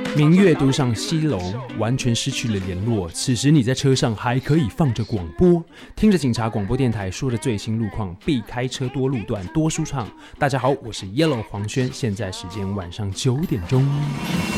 明月独上西楼，完全失去了联络。此时你在车上还可以放着广播，听着警察广播电台说的最新路况，避开车多路段，多舒畅。大家好，我是 Yellow 黄轩，现在时间晚上9点钟。